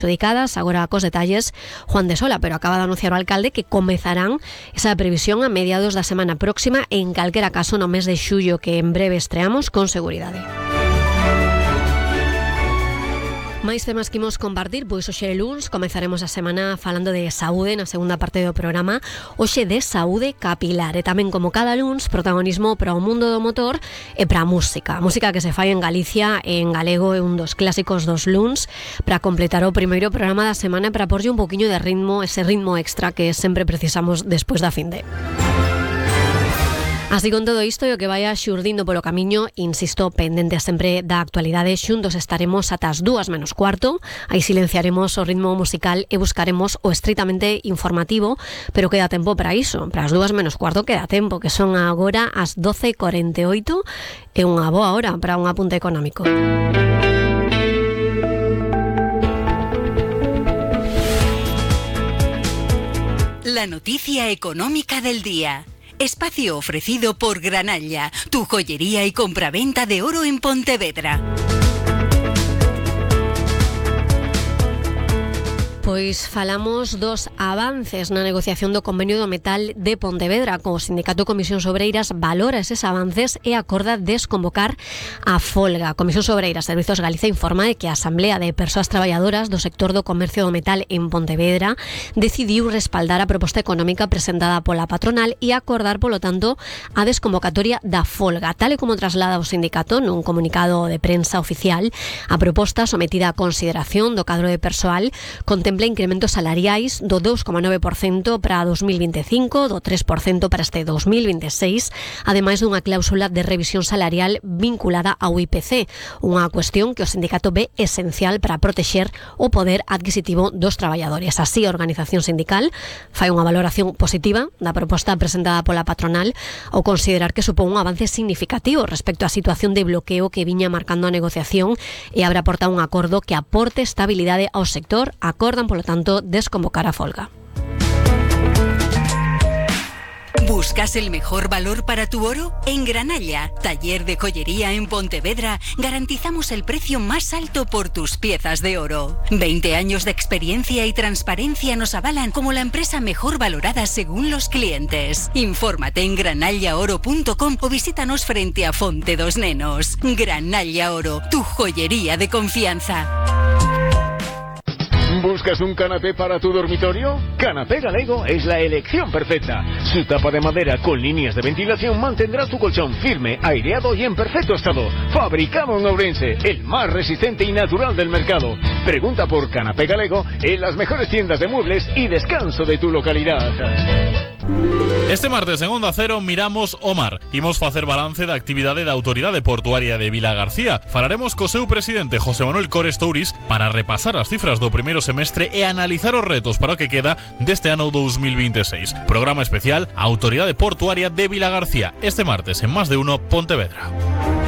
adjudicadas. Agora cos detalles Juan de Sola, pero acaba de anunciar o alcalde que comezarán esa previsión a mediados da semana próxima, en calquera caso no mes de xullo, que en breve estreamos con seguridade. Máis temas que imos compartir, pois hoxe luns comezaremos a semana falando de saúde na segunda parte do programa, hoxe de saúde capilar, e tamén como cada luns protagonismo para o mundo do motor e para a música que se fai en Galicia en galego, é un dos clásicos dos luns para completar o primeiro programa da semana e para porlle un poquinho de ritmo, ese ritmo extra que sempre precisamos despois da finde. Así con todo isto e o que vaya xurdindo polo camiño, insisto, pendente sempre da actualidade, xuntos estaremos ata as 2:15, aí silenciaremos o ritmo musical e buscaremos o estritamente informativo, pero queda tempo para iso, para as 2:15 queda tempo, que son agora as 12:48 e unha boa hora para un apunte económico. La noticia económica del día. Espacio ofrecido por Granalla, tu joyería y compraventa de oro en Pontevedra. Pois falamos dos avances na negociación do convenio do metal de Pontevedra. Co Sindicato Comisións Obreiras valora eses avances e acorda desconvocar a folga. Comisións Obreiras Servizos Galicia informa de que a Asamblea de Persoas Traballadoras do sector do comercio do metal en Pontevedra decidiu respaldar a proposta económica presentada pola patronal e acordar, polo tanto, a desconvocatoria da folga. Tal e como traslada o sindicato nun comunicado de prensa oficial, a proposta sometida a consideración do cadro de persoal contempla incrementos salariais do 2,9% para 2025, do 3% para este 2026, ademais dunha cláusula de revisión salarial vinculada ao IPC, unha cuestión que o sindicato ve esencial para protexer o poder adquisitivo dos traballadores. Así, a organización sindical fai unha valoración positiva da proposta presentada pola patronal ao considerar que supón un avance significativo respecto á situación de bloqueo que viña marcando a negociación e abre a porta un acordo que aporte estabilidade ao sector. Acordan, polo tanto, desconvocar a folga. ¿Buscas el mejor valor para tu oro? En Granalla, taller de joyería en Pontevedra, garantizamos el precio más alto por tus piezas de oro. 20 años de experiencia y transparencia nos avalan como la empresa mejor valorada según los clientes. Infórmate en granallaoro.com o visítanos frente a Fonte dos Nenos. Granalla Oro, tu joyería de confianza. ¿Buscas un canapé para tu dormitorio? Canapé Galego es la elección perfecta. Su tapa de madera con líneas de ventilación mantendrá tu colchón firme, aireado y en perfecto estado. Fabricado en Ourense, el más resistente y natural del mercado. Pregunta por Canapé Galego en las mejores tiendas de muebles y descanso de tu localidad. Este martes en Onda Cero miramos o mar. Imos facer balance da actividade da Autoridade Portuaria de Vilagarcía. Falaremos co seu presidente José Manuel Cores Touriz para repasar as cifras do primeiro semestre e analizar os retos para o que queda deste ano 2026. Programa especial Autoridade Portuaria de Vilagarcía, este martes en Más de Uno Pontevedra.